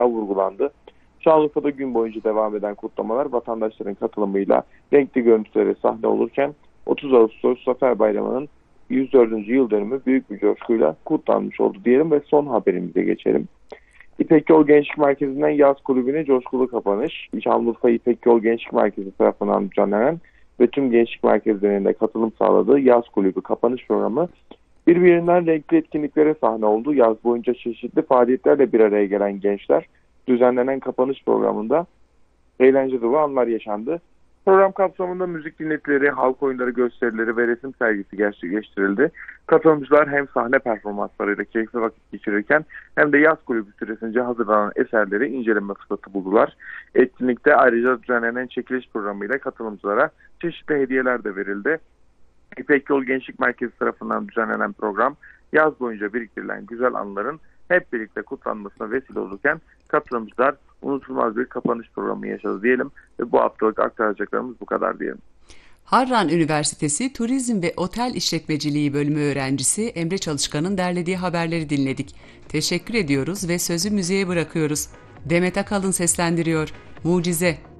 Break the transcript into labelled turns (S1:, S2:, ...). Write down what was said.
S1: vurgulandı. Şanlıurfa'da gün boyunca devam eden kutlamalar vatandaşların katılımıyla renkli görüntülere sahne olurken 30 Ağustos Zafer Bayramı'nın 104. yıl dönümü büyük bir coşkuyla kutlanmış oldu diyelim ve son haberimize geçelim. İpek Yol Gençlik Merkezi'nden yaz kulübüne coşkulu kapanış. Şanlıurfa İpek Yol Gençlik Merkezi tarafından düzenlenen ve tüm gençlik merkezlerinde katılım sağladığı yaz kulübü kapanış programı birbirinden renkli etkinliklere sahne oldu. Yaz boyunca çeşitli faaliyetlerle bir araya gelen gençler düzenlenen kapanış programında eğlence dolu anlar yaşandı. Program kapsamında müzik dinletileri, halk oyunları gösterileri ve resim sergisi gerçekleştirildi. Katılımcılar hem sahne performanslarıyla keyifli vakit geçirirken hem de yaz kulübü süresince hazırlanan eserleri inceleme fırsatı buldular. Etkinlikte ayrıca düzenlenen çekiliş programıyla katılımcılara çeşitli hediyeler de verildi. İpek Yol Gençlik Merkezi tarafından düzenlenen program yaz boyunca biriktirilen güzel anıların hep birlikte kutlanmasına vesile olurken katılımcılar unutulmaz bir kapanış programı yaşadı diyelim ve bu haftalık aktaracaklarımız bu kadar diyelim.
S2: Harran Üniversitesi Turizm ve Otel İşletmeciliği bölümü öğrencisi Emre Çalışkan'ın derlediği haberleri dinledik. Teşekkür ediyoruz ve sözü müziğe bırakıyoruz. Demet Akalın seslendiriyor. Mucize.